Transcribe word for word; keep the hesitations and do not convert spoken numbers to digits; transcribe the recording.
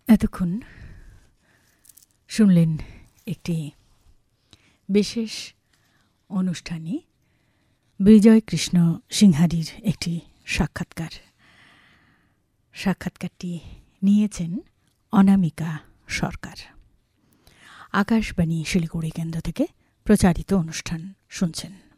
এতক্ষণ শুনলেন একটি বিশেষ অনুষ্ঠানে বিজয় কৃষ্ণ সিংহারির একটি সাক্ষাৎকার। সাক্ষাৎকারটি নিয়েছেন অনামিকা সরকার। আকাশবাণী শিলিগুড়ি কেন্দ্র থেকে প্রচারিত অনুষ্ঠান শুনছেন।